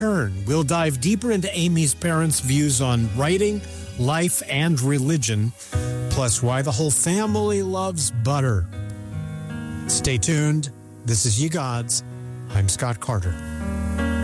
We'll dive deeper into Amy's parents' views on writing, life, and religion, plus why the whole family loves butter. Stay tuned. This is Ye Gods. I'm Scott Carter.